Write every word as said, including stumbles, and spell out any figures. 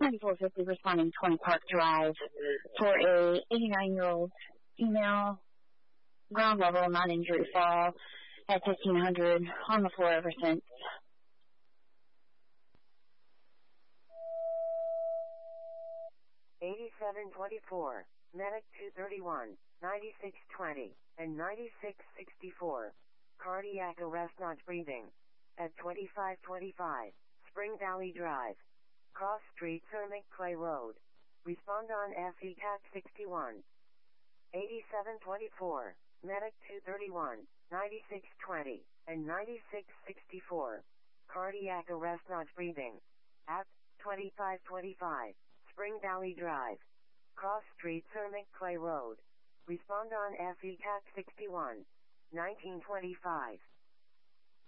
ninety-four fifty responding twenty Park Drive for a eighty-nine-year-old female, ground level, non-injury fall at fifteen hundred, on the floor ever since. eighty-seven twenty-four, medic two thirty-one, ninety-six twenty, and ninety-six sixty-four. Cardiac arrest not breathing. At twenty-five twenty-five, Spring Valley Drive. Cross Street, Cermic Clay Road. Respond on F E C A C sixty-one. eighty-seven twenty-four, medic two thirty-one, ninety-six twenty, and ninety-six sixty-four. Cardiac arrest not breathing. At twenty-five twenty-five, Spring Valley Drive. Cross Street, Cermic Clay Road. Respond on F E C A C sixty-one. nineteen twenty-five.